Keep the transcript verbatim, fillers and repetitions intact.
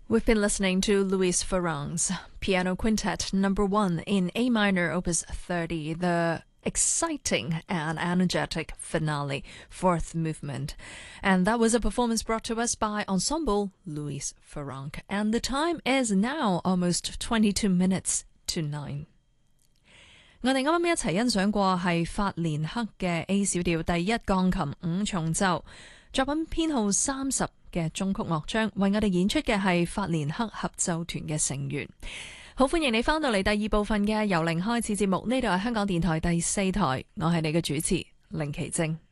We've been listening to Louis Farrang's Piano Quintet number one in A minor, opus thirty, the exciting and energetic finale, fourth movement. And that was a performance brought to us by Ensemble Louis Farrang. And the time is now almost twenty-two minutes to nine. 我哋啱啱一齊欣賞過係法連克嘅 A 小調第一鋼琴五重奏，作品編號三十嘅中曲樂章，為我哋演出嘅係法連克合奏團嘅成員。好歡迎你返到嚟第二部分嘅由零開始節目，呢度係香港電台第四台，我係你嘅主持凌奇晶。